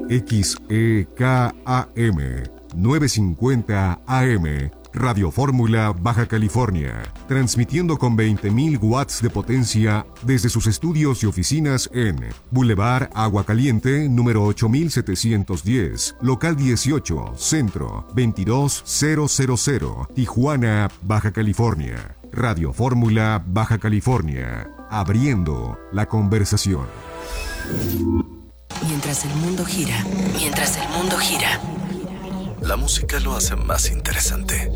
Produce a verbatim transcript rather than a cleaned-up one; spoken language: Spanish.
X E K A M novecientos cincuenta A M, Radio Fórmula, Baja California, transmitiendo con veinte mil watts de potencia desde sus estudios y oficinas en Boulevard Agua Caliente, número ocho mil setecientos diez, local dieciocho, Centro, veintidós mil, Tijuana, Baja California. Radio Fórmula, Baja California, abriendo la conversación. Mientras el mundo gira, mientras el mundo gira, la música lo hace más interesante.